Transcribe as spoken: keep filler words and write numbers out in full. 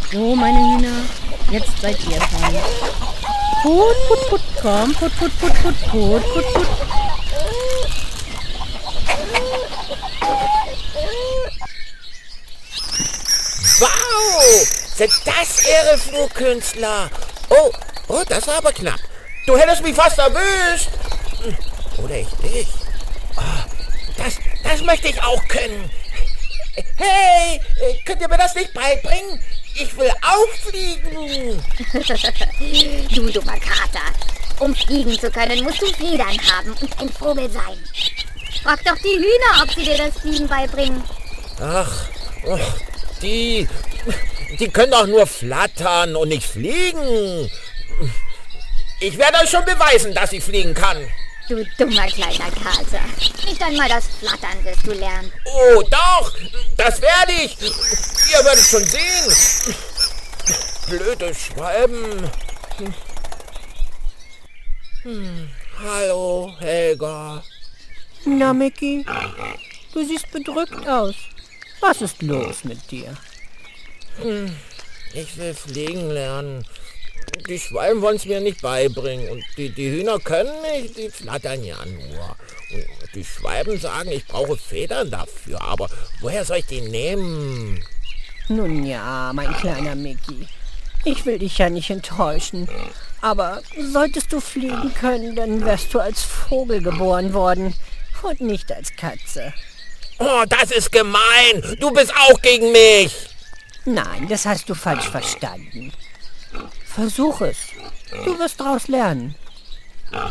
So, meine Hühner, jetzt seid ihr dran. Put, put, put, komm, put, put, put, put, put, put, put. Wow, sind das irre Flugkünstler. Oh, oh, das war aber knapp. Du hättest mich fast erwischt. Oder ich dich. Oh, das, das möchte ich auch können. Hey, könnt ihr mir das nicht beibringen? Ich will auch fliegen. Du dummer Kater. Um fliegen zu können, musst du Federn haben und ein Vogel sein. Frag doch die Hühner, ob sie dir das Fliegen beibringen. Ach, oh, die, die können doch nur flattern und nicht fliegen. Ich werde euch schon beweisen, dass ich fliegen kann. Du dummer kleiner Kater. Nicht einmal das Flattern wirst du lernen. Oh, doch, das werde ich. Ihr werdet schon sehen. Blöde Schwalben. Hm. Hm. Hallo, Helga. Na, Micky, du siehst bedrückt aus. Was ist los mit dir? Hm. Ich will fliegen lernen. Die Schwalben wollen es mir nicht beibringen. Und die, die Hühner können nicht, die flattern ja nur. Und die Schwalben sagen, ich brauche Federn dafür. Aber woher soll ich die nehmen? Nun ja, mein kleiner Micky. Ich will dich ja nicht enttäuschen. Aber solltest du fliegen können, dann wärst du als Vogel geboren worden und nicht als Katze. Oh, das ist gemein. Du bist auch gegen mich. Nein, das hast du falsch verstanden. Versuch es. Du wirst daraus lernen.